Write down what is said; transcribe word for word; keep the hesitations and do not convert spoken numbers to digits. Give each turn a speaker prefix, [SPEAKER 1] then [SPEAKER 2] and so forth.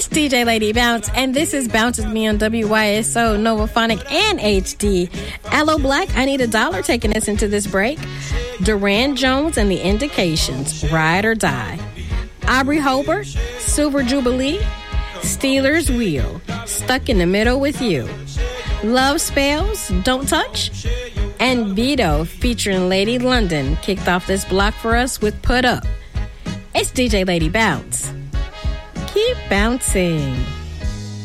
[SPEAKER 1] It's D J Lady Bounce, and this is Bounce With Me on W Y S O, Novaphonic, and H D. Aloe Black, I Need a Dollar, taking us into this break. Duran Jones and the Indications, Ride or Die. Aubrey Hobart, Silver Jubilee. Steelers Wheel, Stuck in the Middle with You. Love Spells, Don't Touch. And Vito, featuring Lady London, kicked off this block for us with Put Up. It's D J Lady Bounce. Keep bouncing.